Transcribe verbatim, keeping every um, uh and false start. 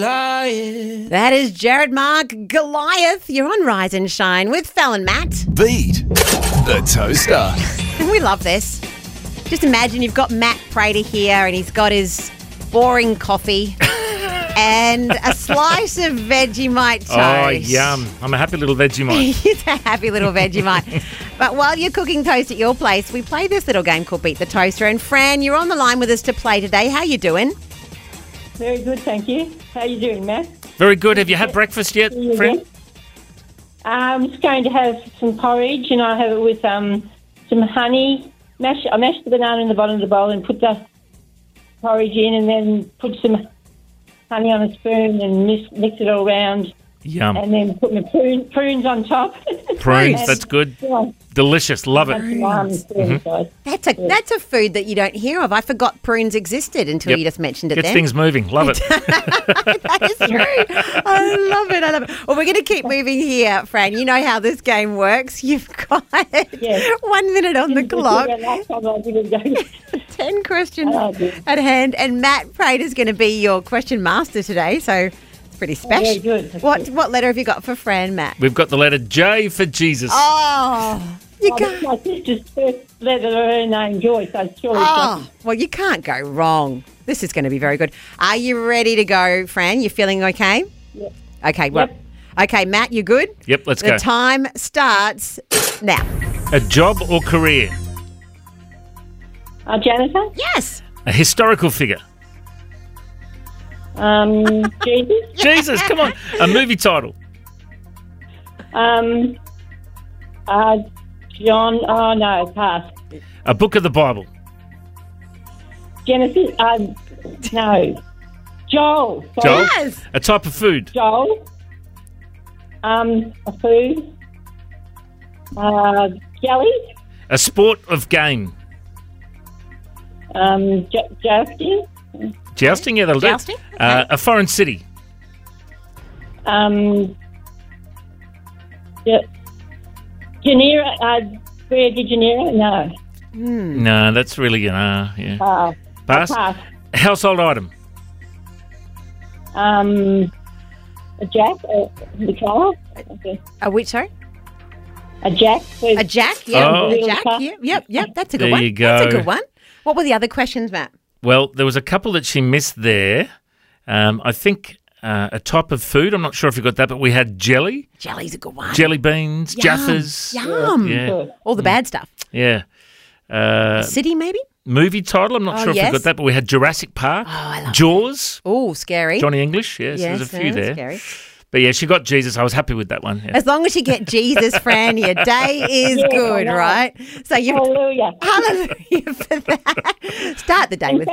That is Jared Mark, Goliath. You're on Rise and Shine with Fel and Matt. Beat the Toaster. We love this. Just imagine you've got Matt Prater here and he's got his boring coffee and a slice of Vegemite toast. Oh, yum. I'm a happy little Vegemite. He's a happy little Vegemite. But while you're cooking toast at your place, we play this little game called Beat the Toaster. And Fran, you're on the line with us to play today. How you doing? Very good, thank you. How are you doing, Matt? Very good. Have you had breakfast yet, You friend? good? I'm just going to have some porridge, and I have it with um, some honey. Mash, I mash the banana in the bottom of the bowl and put the porridge in, and then put some honey on a spoon and mix, mix it all around, Yum. and then put my prune, prunes on top. Prunes, And- that's good. Yeah, Delicious. Love and it. some almonds too inside. That's a that's a food that you don't hear of. I forgot prunes existed until Yep. you just mentioned it Gets then. things moving. Love it. That is true. I love it. I love it. Well, we're going to keep moving here, Fran. You know how this game works. You've got Yes. one minute on the clock, Last time I didn't go. ten questions Oh, dear. at hand, and Matt Prater's going to be your question master today, so it's pretty special. very good. That's What good. what letter have you got for Fran, Matt? We've got the letter J for Jesus. Oh, you Oh, that's can't. my sister's first letter of her name, Joy, so surely Oh, well, you can't go wrong. This is going to be very good. Are you ready to go, Fran? You feeling okay? Yep. Okay, well, okay, Matt, you good? Yep, let's The go. time starts now. A job or career? Uh, Janitor? Yes. A historical figure? Um, Jesus? Jesus, come on. A movie title? Um, uh, John, oh no, pass. A book of the Bible? Genesis, um, no. Joel. Joel? Sorry. Yes. A type of food? Joel. Um, a food. Uh, jelly. A sport of game? Um, j- jousting. Jousting? Yeah, that'll do. Jousting, Uh, a foreign city? Um, Ge- Genera, uh, Rio de Janeiro? No. No, that's really, uh, yeah. Uh, Pass? pass. Household item? Um, a jack, uh, the car. Okay. A which, sorry? A jack. with- A jack? Yeah, Oh. a jack. Yep, yep, yep. That's a good There one. you That's a go. good one. What were the other questions, Matt? Well, there was a couple that she missed there. Um, I think uh, a type of food. I'm not sure if you got that, but we had jelly, Jelly's a good one. jelly beans, Yum. Jaffas. Yum. Yeah, Good. All the bad stuff. yeah. Uh, City, maybe? movie title. I'm not Oh, sure if yes. we got that, but we had Jurassic Park, Oh, I love Jaws, Oh, scary. Johnny English. Yes, yes, there's a few no, there. Scary. But yeah, she got Jesus. I was happy with that one. Yeah. As long as you get Jesus, Fran, your day is Yeah, I good, know. right? So you Hallelujah. hallelujah for that. Start the day with